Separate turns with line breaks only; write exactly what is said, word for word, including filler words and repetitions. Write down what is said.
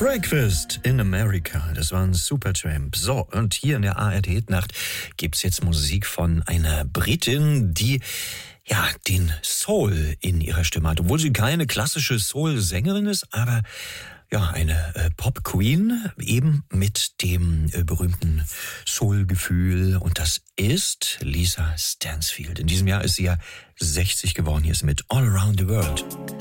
Breakfast in America, das war ein Supertramp. So, und hier in der A R D-Hitnacht gibt's jetzt Musik von einer Britin, die ja den Soul in ihrer Stimme hat. Obwohl sie keine klassische Soul-Sängerin ist, aber ja, eine äh, Pop-Queen, eben mit dem äh, berühmten Soul-Gefühl. Und das ist Lisa Stansfield. In diesem Jahr ist sie ja sechzig geworden. Hier ist mit All Around the World.